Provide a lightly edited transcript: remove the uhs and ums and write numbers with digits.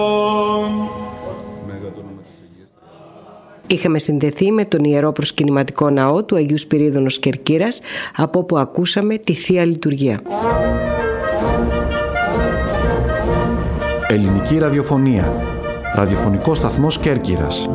Είχαμε συνδεθεί με τον Ιερό Προσκυνηματικό Ναό του Αγίου Σπυρίδωνος Κερκύρας, από όπου ακούσαμε τη Θεία Λειτουργία. Ελληνική ραδιοφωνία. Ραδιοφωνικός σταθμός Κέρκυρας.